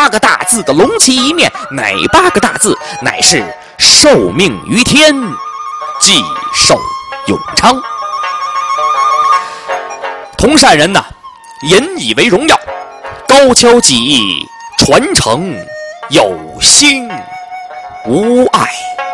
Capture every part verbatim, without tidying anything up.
八个大字的龙旗一面，哪八个大字乃是受命于天，既寿永昌。铜善人呐，引以为荣耀，高跷技艺传承有兴无碍。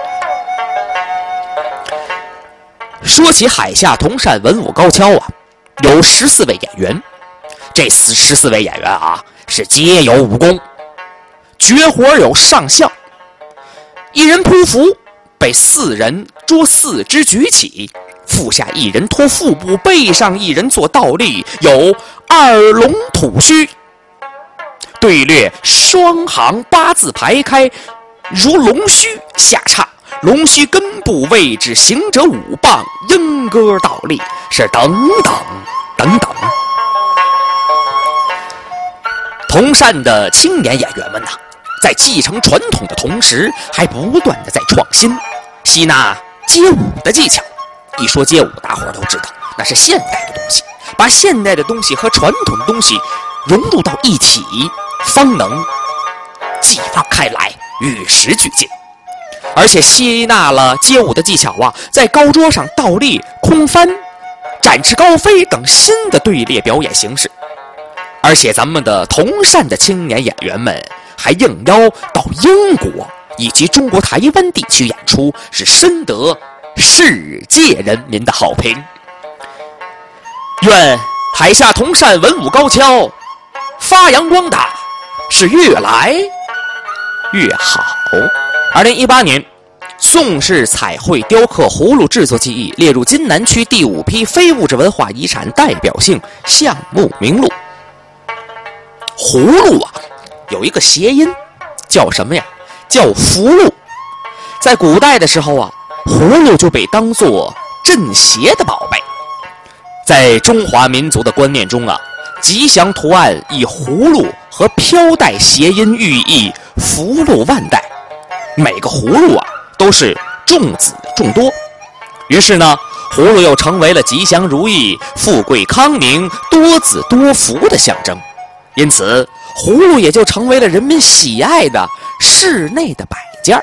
说起海下铜善文武高跷啊，有十四位演员，这十四位演员啊是皆有武功，绝活有上相，一人匍匐，被四人捉四肢举起，腹下一人托腹部，背上一人做倒立，有二龙吐须，队列双行八字排开，如龙须下叉，龙须根部位置行者五棒，莺歌倒立，是等等等等。铜善的青年演员们呐、啊，在继承传统的同时，还不断的在创新，吸纳街舞的技巧。一说街舞，大伙儿都知道那是现代的东西，把现代的东西和传统的东西融入到一起，方能激发开来，与时俱进。而且吸纳了街舞的技巧啊，在高桌上倒立、空翻、展翅高飞等新的队列表演形式。而且咱们的铜善的青年演员们还应邀到英国以及中国台湾地区演出，是深得世界人民的好评。愿海下铜善文武高跷发扬光大，是越来越好。二零一八年，宋氏彩绘雕刻葫芦制作技艺列入津南区第五批非物质文化遗产代表性项目名录。葫芦啊，有一个谐音，叫什么呀？叫福禄。在古代的时候啊，葫芦就被当作镇邪的宝贝。在中华民族的观念中啊，吉祥图案以葫芦和飘带谐音，寓意福禄万代。每个葫芦啊都是众子众多，于是呢，葫芦又成为了吉祥如意、富贵康宁、多子多福的象征。因此，葫芦也就成为了人们喜爱的室内的摆件。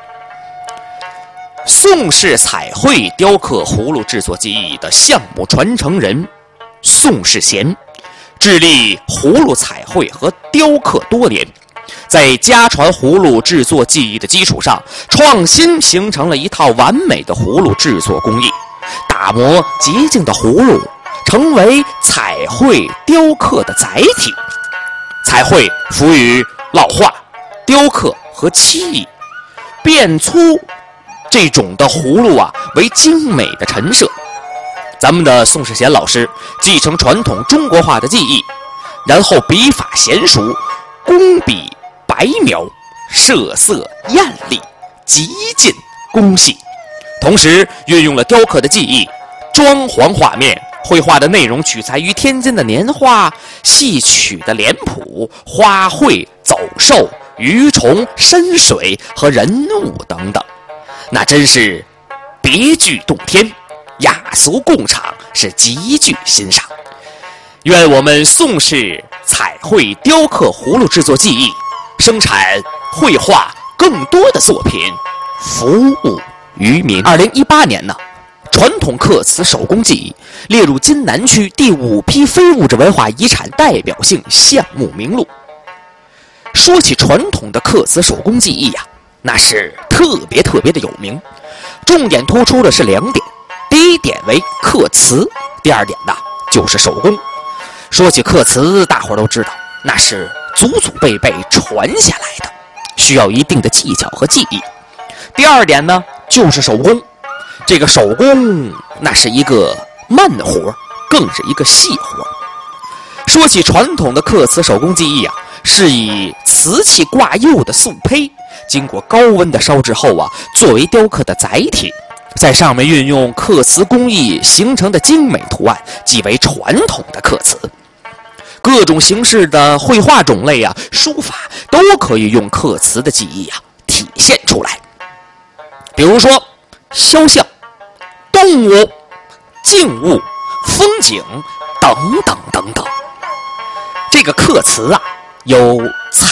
宋氏彩绘雕刻葫芦制作技艺的项目传承人宋世贤，致力葫芦彩绘和雕刻多年，在家传葫芦制作技艺的基础上，创新形成了一套完美的葫芦制作工艺，打磨洁净的葫芦成为彩绘雕刻的载体。彩绘辅以老化、雕刻和漆艺，变粗这种的葫芦啊为精美的陈设。咱们的宋世贤老师继承传统中国化的技艺，然后笔法娴熟，工笔白描，色色艳丽，极尽工细，同时运用了雕刻的技艺，装潢画面。绘画的内容取材于天津的年画，戏曲的脸谱，花卉、走兽、鱼虫、山水和人物等等，那真是别具洞天，雅俗共赏，是极具欣赏。愿我们宋氏彩绘雕刻葫芦制作技艺生产绘画更多的作品，服务于民。二零一八年呢，传统刻瓷手工技艺列入津南区第五批非物质文化遗产代表性项目名录。说起传统的刻瓷手工技艺呀、啊，那是特别特别的有名。重点突出的是两点，第一点为刻瓷，第二点呢就是手工。说起刻瓷，大伙儿都知道，那是祖祖辈辈传下来的，需要一定的技巧和技艺。第二点呢就是手工。这个手工那是一个慢活，更是一个细活。说起传统的刻瓷手工技艺啊，是以瓷器挂釉的素胚，经过高温的烧制后啊，作为雕刻的载体，在上面运用刻瓷工艺形成的精美图案，即为传统的刻瓷。各种形式的绘画种类啊，书法都可以用刻瓷的技艺啊体现出来。比如说肖像、动物、静物、风景等等等等。这个刻瓷啊，有